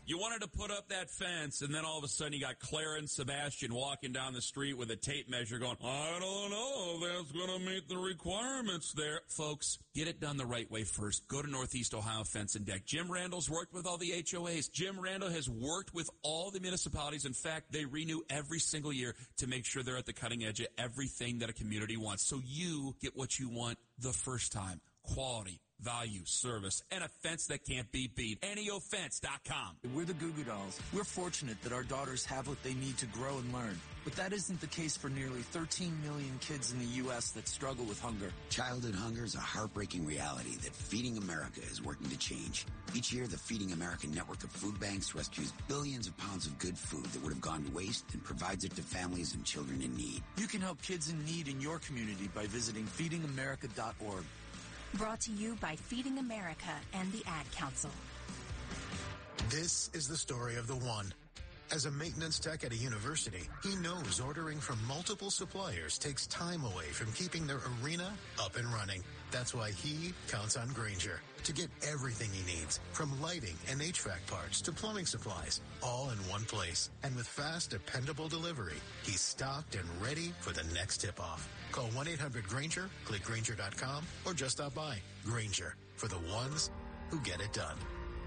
You wanted to put up that fence, and then all of a sudden you got Clara and Sebastian walking down the street with a tape measure going, I don't know if that's going to meet the requirements there. Folks, get it done the right way first. Go to Northeast Ohio Fence and Deck. Jim Randall's worked with all the HOAs. Jim Randall has worked with all the municipalities. In fact, they renew every single year to make sure they're at the cutting edge of everything that a community wants. So you get what you want the first time. Quality, value, service, and a fence that can't be beat. NEOFence.com. We're the Goo Goo Dolls. We're fortunate that our daughters have what they need to grow and learn. But that isn't the case for nearly 13 million kids in the U.S. that struggle with hunger. Childhood hunger is a heartbreaking reality that Feeding America is working to change. Each year, the Feeding America network of food banks rescues billions of pounds of good food that would have gone to waste and provides it to families and children in need. You can help kids in need in your community by visiting feedingamerica.org. Brought to you by Feeding America and the Ad Council. This is the story of the one. As a maintenance tech at a university, he knows ordering from multiple suppliers takes time away from keeping their arena up and running. That's why he counts on Grainger to get everything he needs, from lighting and HVAC parts to plumbing supplies, all in one place. And with fast, dependable delivery, he's stocked and ready for the next tip-off. Call 1-800-GRAINGER, click Grainger.com, or just stop by. Grainger, for the ones who get it done.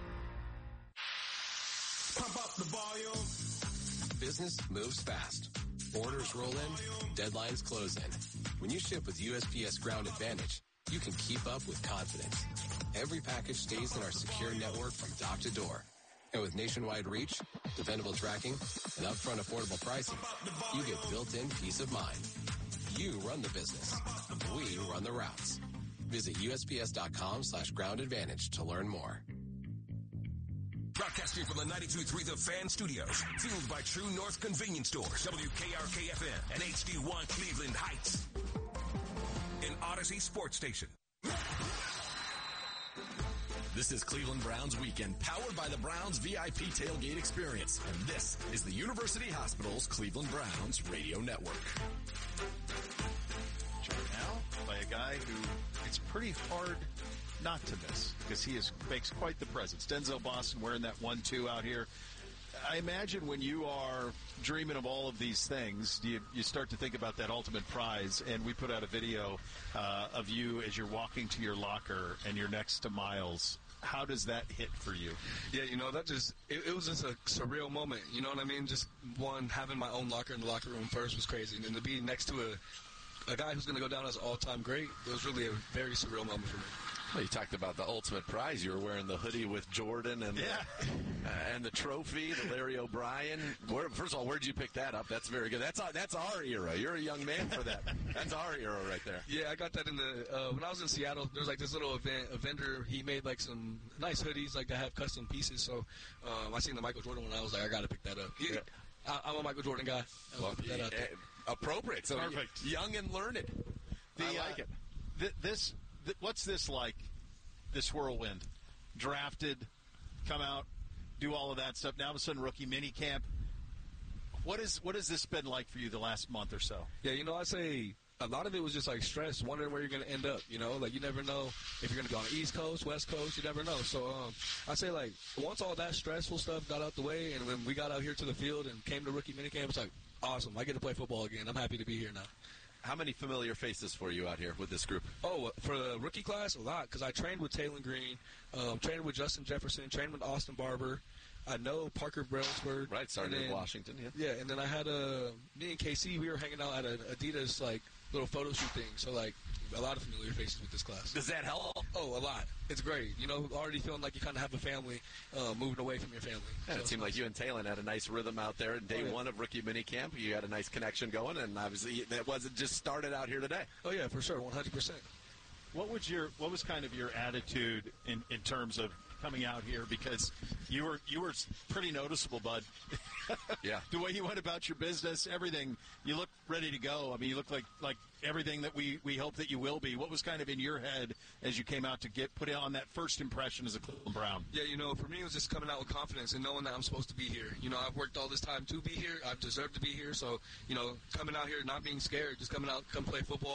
Pump up the volume. Business moves fast. Orders roll in, deadlines close in. When you ship with USPS Ground Advantage, you can keep up with confidence. Every package stays in our secure network from dock to door. And with nationwide reach, dependable tracking, and upfront affordable pricing, you get built-in peace of mind. You run the business. We run the routes. Visit USPS.com/Ground Advantage to learn more. Broadcasting from the 92.3 The Fan Studios. Fueled by True North Convenience Stores. WKRK-FM and HD1 Cleveland Heights. An Odyssey Sports Station. This is Cleveland Browns Weekend, powered by the Browns VIP Tailgate Experience. And this is the University Hospital's Cleveland Browns Radio Network. Joined now by a guy who it's pretty hard not to miss, because he makes quite the presence. Denzel Boston wearing that 1-2 out here. I imagine when you are dreaming of all of these things, you start to think about that ultimate prize, and we put out a video of you as you're walking to your locker and you're next to Miles. How does that hit for you? Yeah, that just, it was just a surreal moment, you know what I mean? Just having my own locker in the locker room first was crazy, and then to be next to a guy who's going to go down as an all-time great, it was really a very surreal moment for me. Well, you talked about the ultimate prize. You were wearing the hoodie with Jordan and and the trophy, the Larry O'Brien. First of all, where'd you pick that up? That's very good. That's our era. You're a young man for that. That's our era right there. Yeah, I got that in the when I was in Seattle. There was like this little event. A vendor, he made like some nice hoodies like that have custom pieces. So I seen the Michael Jordan one. I was like, I got to pick that up. I'm a Michael Jordan guy. I'll put that out there. Appropriate. So perfect. Young and learned. I like it. What's this like, this whirlwind? Drafted, come out, do all of that stuff. Now all of a sudden rookie mini camp. What has this been like for you the last month or so? Yeah, I say a lot of it was just like stress, wondering where you're going to end up, like you never know if you're going to go on the East Coast, West Coast, you never know. So I say like once all that stressful stuff got out the way and when we got out here to the field and came to rookie minicamp, it's like awesome. I get to play football again. I'm happy to be here now. How many familiar faces for you out here with this group? Oh, for the rookie class, a lot, because I trained with Taylor Green, trained with Justin Jefferson, trained with Austin Barber. I know Parker Brailsford. Right, started in Washington, yeah. Yeah, and then I had me and KC, we were hanging out at an Adidas, little photo shoot thing. So, a lot of familiar faces with this class. Does that help? Oh, a lot. It's great. Already feeling like you kind of have a family moving away from your family. Yeah, so it seemed like you and Taylor had a nice rhythm out there in day one of rookie minicamp. You had a nice connection going, and obviously that wasn't just started out here today. Oh, yeah, for sure, 100%. What was kind of your attitude in terms of coming out here? Because you were pretty noticeable, bud. Yeah. The way you went about your business, everything, you look ready to go. I mean, you look like everything that we hope that you will be. What was kind of in your head as you came out to put on that first impression as a Cleveland Brown? Yeah, for me it was just coming out with confidence and knowing that I'm supposed to be here. I've worked all this time to be here. I've deserved to be here. So, coming out here, not being scared, just coming out, come play football.